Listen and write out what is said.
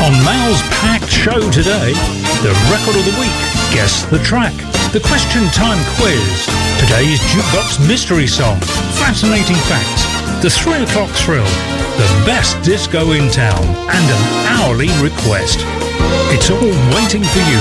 On Mal's packed show today, the record of the week, guess the track, the question time quiz, today's jukebox mystery song, fascinating facts, the 3 o'clock thrill, the best disco in town, and an hourly request. It's all waiting for you